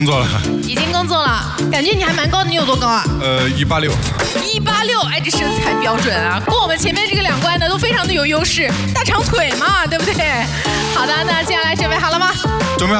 工作了， 已经工作了，感觉你还蛮高的，你有多高啊 ？186。 186，哎，这身材标准啊，过我们前面这个2关呢都非常的有优势，大长腿嘛，对不对？好的，那接下来准备好了吗？ 准备好。